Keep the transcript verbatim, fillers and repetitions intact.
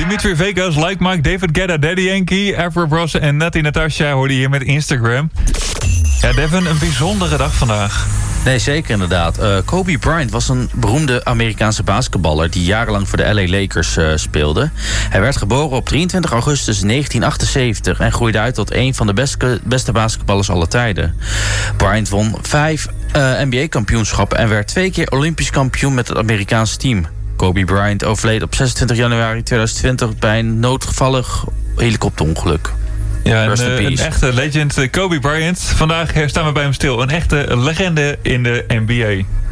Dimitri Vegas, Like Mike, David Guetta, Daddy Yankee, Afro Bros en Natti Natasha hoorde je hier met Instagram. Ja, Devin, een bijzondere dag vandaag. Nee, zeker inderdaad. Uh, Kobe Bryant was een beroemde Amerikaanse basketballer die jarenlang voor de L A Lakers uh, speelde. Hij werd geboren op drieëntwintig augustus negentien achtenzeventig en groeide uit tot een van de beste, beste basketballers aller tijden. Bryant won vijf uh, N B A-kampioenschappen en werd twee keer Olympisch kampioen met het Amerikaanse team. Kobe Bryant overleed op zesentwintig januari tweeduizend twintig bij een noodgevallig helikopterongeluk. Ja, een, een echte legend, Kobe Bryant. Vandaag staan we bij hem stil. Een echte legende in de N B A.